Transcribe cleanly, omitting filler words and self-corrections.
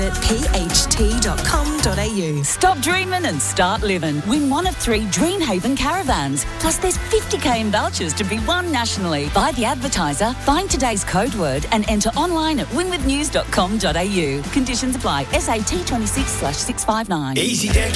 at pht.com.au. Stop dreaming and start living. Win one of 3 Dreamhaven caravans. Plus there's 50k in vouchers to be won nationally. Buy the advertiser, find today's code word and enter online at winwithnews.com.au. Conditions apply. SAT 26/659. EasyDeck